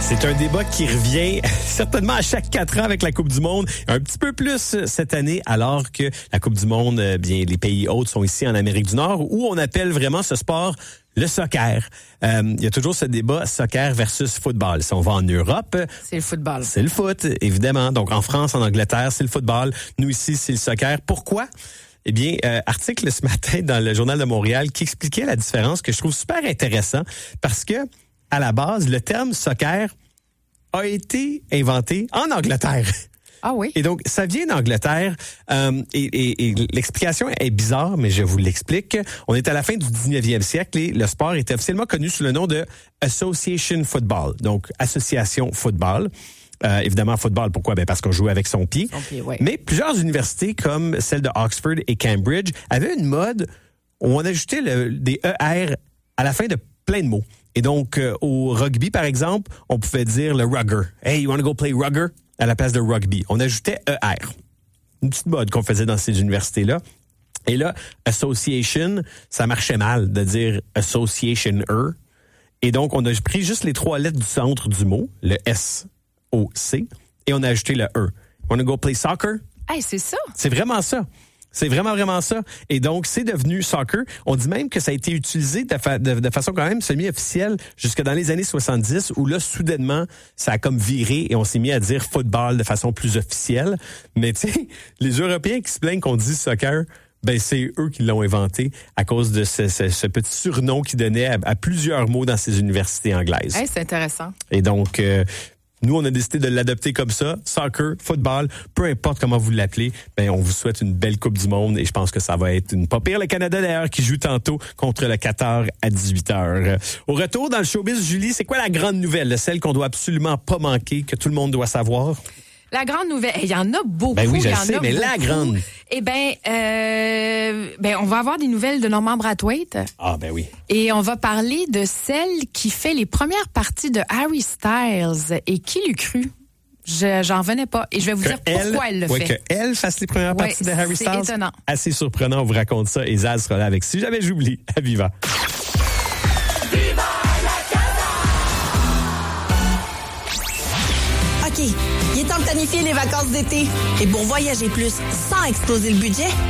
C'est un débat qui revient certainement à chaque 4 ans avec la Coupe du Monde. Un petit peu plus cette année, alors que la Coupe du Monde, bien, les pays hôtes sont ici en Amérique du Nord, où on appelle vraiment ce sport le soccer. Il y a toujours ce débat soccer versus football. Si on va en Europe, c'est le football. C'est le foot, évidemment. Donc en France, en Angleterre, c'est le football. Nous ici, c'est le soccer. Pourquoi? Eh bien, article ce matin dans le Journal de Montréal qui expliquait la différence que je trouve super intéressant parce que à la base, le terme soccer a été inventé en Angleterre. Ah oui? Et donc, ça vient d'Angleterre. Et l'explication est bizarre, mais je vous l'explique. On est à la fin du 19e siècle et le sport était officiellement connu sous le nom de Association Football. Donc, association football. Évidemment, football, pourquoi? Ben parce qu'on jouait avec son pied. Ouais. Mais plusieurs universités, comme celle de Oxford et Cambridge, avaient une mode où on ajoutait des ER à la fin de plein de mots. Et donc, au rugby, par exemple, on pouvait dire le rugger. Hey, you want to go play rugger? À la place de rugby. On ajoutait ER. Une petite mode qu'on faisait dans ces universités-là. Et là, association, ça marchait mal de dire association. Et donc, on a pris juste les 3 lettres du centre du mot, le S-O-C, et on a ajouté le E. Want to go play soccer? Hey, c'est ça. C'est vraiment ça. C'est vraiment, vraiment ça. Et donc, c'est devenu soccer. On dit même que ça a été utilisé de façon quand même semi-officielle jusque dans les années 70, où là, soudainement, ça a comme viré et on s'est mis à dire football de façon plus officielle. Mais tu sais, les Européens qui se plaignent qu'on dit soccer, ben c'est eux qui l'ont inventé à cause de ce petit surnom qu'ils donnaient à plusieurs mots dans ces universités anglaises. Hey, c'est intéressant. Et donc... nous, on a décidé de l'adopter comme ça. Soccer, football, peu importe comment vous l'appelez, ben on vous souhaite une belle Coupe du Monde et je pense que ça va être une pas pire. Le Canada, d'ailleurs, qui joue tantôt contre le Qatar à 18h. Au retour, dans le showbiz, Julie, c'est quoi la grande nouvelle? Celle qu'on doit absolument pas manquer, que tout le monde doit savoir? La grande nouvelle, il y en a beaucoup. Ben oui, je sais, mais la grande. Eh ben, on va avoir des nouvelles de Norman Brathwaite. Ah, ben oui. Et on va parler de celle qui fait les premières parties de Harry Styles. Et qui l'eût cru? J'en revenais pas. Et je vais vous dire pourquoi elle le fait. Qu'elle fasse les premières parties de Harry Styles. C'est étonnant. Assez surprenant, on vous raconte ça. Et Zaz sera là avec Si jamais j'oublie, à Viva. OK, il est temps de planifier les vacances d'été. Et pour voyager plus sans exploser le budget,